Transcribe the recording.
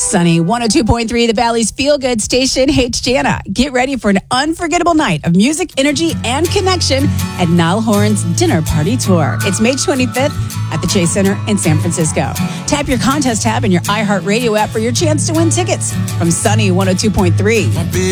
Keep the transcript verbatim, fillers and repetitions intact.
Sunny one oh two point three, the Valley's feel-good station. Hey, it's Jana. Get ready for an unforgettable night of music, energy, and connection at Niall Horan's Dinner Party Tour. It's May twenty-fifth at the Chase Center in San Francisco. Tap your contest tab in your iHeartRadio app for your chance to win tickets from Sunny one oh two point three.